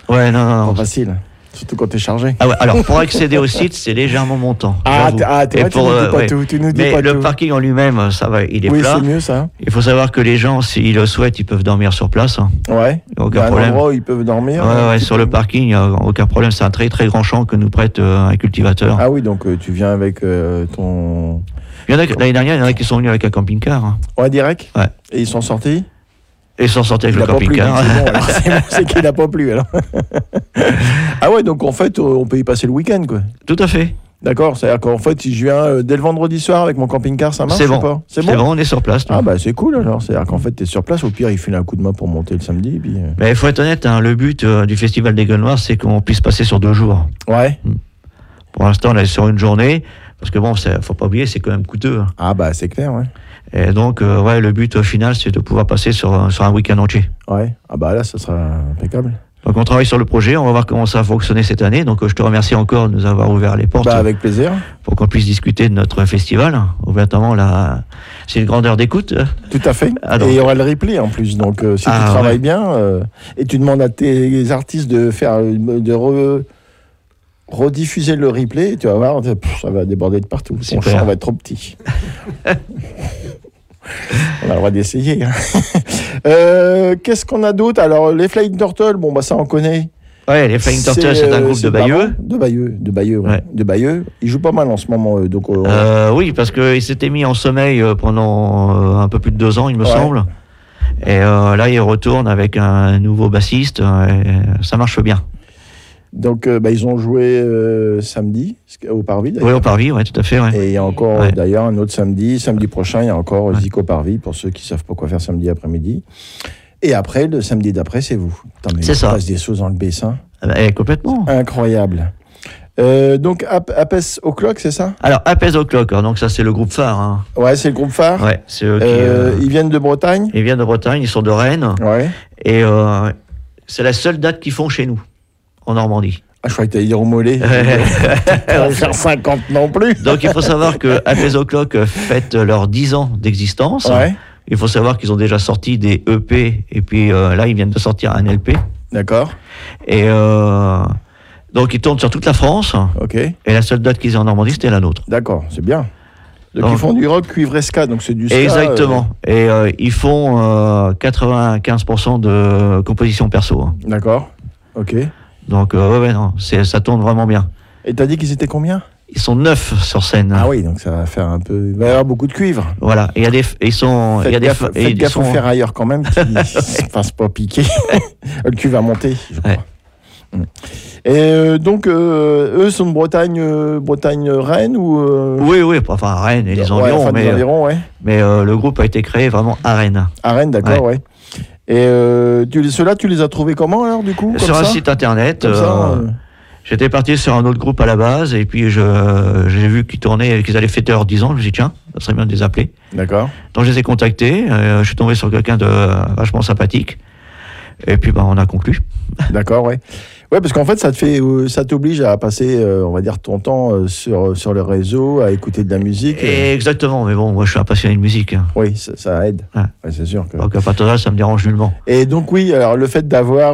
Ouais, non. Pas facile. Surtout quand t'es chargé. Ah ouais, alors pour accéder au site, c'est légèrement montant. Tu nous dis pas tout. Mais le parking en lui-même, ça va, il est plat. Oui, c'est mieux ça. Il faut savoir que les gens, s'ils le souhaitent, ils peuvent dormir sur place. Ouais. Aucun problème. Un endroit où ils peuvent dormir. Ouais, sur le parking, il n'y a aucun problème. C'est un très très grand champ que nous prête un cultivateur. Ah oui, donc tu viens avec ton. L'année dernière, il y en a qui sont venus avec un camping-car. Ouais, direct. Ouais. Et ils sont sortis. Et ils sont sortis avec le camping-car. C'est qu'il n'a pas plu alors. Ah ouais, donc en fait, on peut y passer le week-end quoi. Tout à fait. D'accord, c'est-à-dire qu'en fait, si je viens dès le vendredi soir avec mon camping-car, ça marche c'est bon. ou pas ? C'est bon, on est sur place. Ah bah c'est cool alors, c'est-à-dire qu'en fait, tu es sur place, au pire, il file un coup de main pour monter le samedi. Puis... Mais il faut être honnête, le but du Festival des Gueules Noires, c'est qu'on puisse passer sur 2 jours. Ouais. Pour l'instant, on est sur une journée, parce que bon, faut pas oublier, c'est quand même coûteux. Ah bah c'est clair, ouais. Et donc, le but final, c'est de pouvoir passer sur un week-end entier. Ouais, ah bah là, ça sera impeccable. Donc, on travaille sur le projet, on va voir comment ça va fonctionner cette année. Donc, je te remercie encore de nous avoir ouvert les portes. Bah, avec plaisir. Pour qu'on puisse discuter de notre festival. Notamment, là, c'est une grandeur d'écoute. Tout à fait. Alors, et il y aura le replay en plus. Donc, si tu travailles bien, et tu demandes à tes artistes de faire, rediffuser le replay, tu vas voir, ça va déborder de partout. Ton champ va être trop petit. On a le droit d'essayer. Qu'est-ce qu'on a d'autre ? Alors, les Flying Turtles, bon, bah ça on connaît. Ouais, les Flying Turtles, c'est un groupe de Bayeux. De Bayeux, ouais. De Bayeux. Ils jouent pas mal en ce moment. Donc, oui, parce qu'ils s'étaient mis en sommeil pendant un peu plus de 2 ans, il me semble. Et là, ils retournent avec un nouveau bassiste. Et ça marche bien. Donc, ils ont joué samedi au Parvis. Oui, au Parvis, oui, tout à fait. Ouais. Et il y a encore, d'ailleurs, un autre samedi. Samedi prochain, il y a encore Zico Parvis, pour ceux qui ne savent pas quoi faire samedi après-midi. Et après, le samedi d'après, c'est vous. C'est ça. Il passe des choses dans le Bessin. Complètement. Incroyable. Donc, Apes O'Clock, c'est ça ? Alors, Apes O'Clock, donc ça, c'est le groupe phare. Hein. Ouais, c'est le groupe phare. Ouais, c'est eux qui, ils viennent de Bretagne ? Ils viennent de Bretagne, ils sont de Rennes. Ouais. Et c'est la seule date qu'ils font chez nous, en Normandie. Ah, je croyais que tu allais dire au Mollet. Faire 50 non plus. Donc, il faut savoir que Apes O'Clock fête leurs 10 ans d'existence. Ouais. Il faut savoir qu'ils ont déjà sorti des EP, et puis là, ils viennent de sortir un LP. D'accord. Et donc, ils tournent sur toute la France. Ok. Et la seule date qu'ils ont en Normandie, c'était la nôtre. D'accord, c'est bien. Donc, ils font du rock cuivre-ska, donc c'est du ska. Exactement. Et ils font 95% de composition perso. Hein. D'accord. Ok. Donc, non, ça tourne vraiment bien. Et t'as dit qu'ils étaient combien ? Ils sont 9 sur scène. Ah oui, donc ça va faire un peu... Il va y avoir beaucoup de cuivre. Voilà. Et ils sont... Faites gaffe aux ferrailleurs quand même, qu'ils ne se fassent pas piquer. Le cuivre va monter, je crois. Ouais. Et donc, eux sont de Bretagne-Rennes ou Oui, enfin à Rennes et les environs. Mais le groupe a été créé vraiment à Rennes. À Rennes, d'accord, ouais. Et ceux-là, tu les as trouvés comment alors, du coup ? Sur un site internet. J'étais parti sur un autre groupe à la base, et puis j'ai vu qu'ils tournaient, qu'ils allaient fêter leurs 10 ans. Je me suis dit, tiens, ça serait bien de les appeler. D'accord. Donc je les ai contactés, je suis tombé sur quelqu'un de vachement sympathique, et puis on a conclu. D'accord, ouais. Ouais, parce qu'en fait, ça t'oblige à passer, on va dire, ton temps sur le réseau, à écouter de la musique. Exactement, mais bon, moi je suis un passionné de musique. Oui, ça aide. Ouais. Ouais, c'est sûr. Donc à partir de là, ça me dérange nullement. Et donc oui, alors le fait d'avoir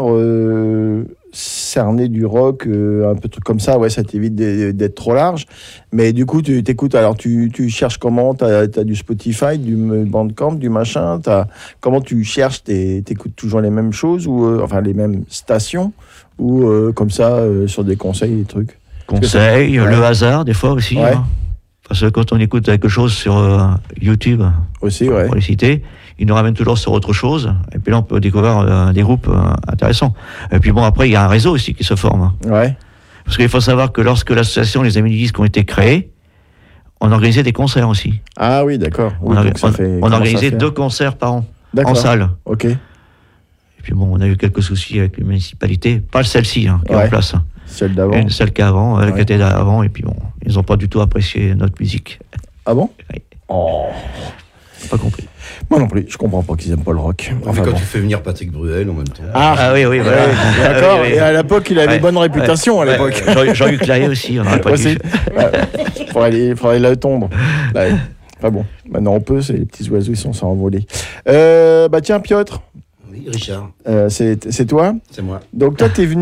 cerné du rock, un peu truc comme ça, ouais, ça t'évite d'être trop large. Mais du coup, tu t'écoutes, alors tu cherches comment ? T'as du Spotify, du Bandcamp, du machin. Comment tu cherches ? T'écoutes toujours les mêmes choses ou enfin les mêmes stations ou comme ça sur des conseils, des trucs. Conseils, le hasard des fois aussi. Ouais. Hein. Parce que quand on écoute quelque chose sur YouTube, aussi, pour les citer, ils nous ramènent toujours sur autre chose. Et puis là, on peut découvrir des groupes intéressants. Et puis bon, après, il y a un réseau aussi qui se forme. Ouais. Parce qu'il faut savoir que lorsque l'association Les Amis du Disque ont été créées, on organisait des concerts aussi. Ah oui, d'accord. Oui, on organisait 2 concerts par an, en salle. Ok. Et puis bon, on a eu quelques soucis avec les municipalités. Pas celle-ci qui est en place. Celle d'avant. Celle qu'avant, qui était d'avant. Et puis bon, ils n'ont pas du tout apprécié notre musique. Ah bon ? Oui. Oh. Pas compris. Moi non plus, je comprends pas qu'ils aiment pas le rock. Enfin, quand tu fais venir Patrick Bruel en même temps. Ah oui, voilà. D'accord. Et à l'époque, il avait bonne réputation à l'époque. Jean-Luc Claret aussi, on n'aurait pas dit. Faudrait la tondre. Enfin bon, maintenant on peut, les petits oiseaux, ils sont sans envoler. Tiens, Piotr. Oui, Richard. C'est toi ? C'est moi. Donc toi, t'es venu